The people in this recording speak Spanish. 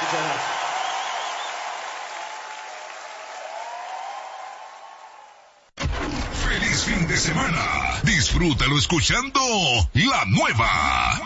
Muchas gracias. Feliz fin de semana. Disfrútalo escuchando La Nueva.